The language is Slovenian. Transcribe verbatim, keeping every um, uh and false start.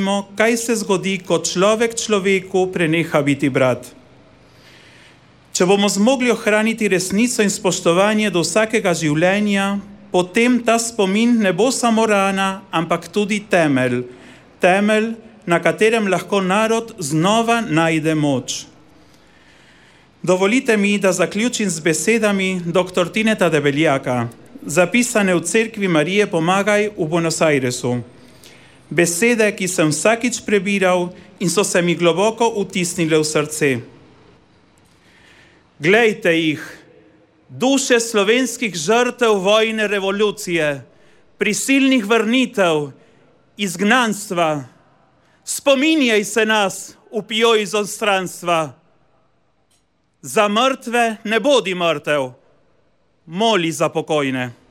vidimo, kaj se zgodi, ko človek človeku preneha biti brat. Če bomo zmogli ohraniti resnico in spoštovanje do vsakega življenja, potem ta spomin ne bo samo rana, ampak tudi temelj. Temelj, na katerem lahko narod znova najde moč. Dovolite mi, da zaključim z besedami doktor Tineta Debeljaka, zapisane v Cerkvi Marije Pomagaj v Buenos Airesu. Besede, ki sem vsakič prebiral in so se mi globoko vtisnile v srce. Glejte jih, duše slovenskih žrtev vojne revolucije, prisilnih vrnitev, izgnanstva. Spominjaj se nas, upijo iz odstranstva. Za mrtve ne bodi mrtev, moli za pokojne.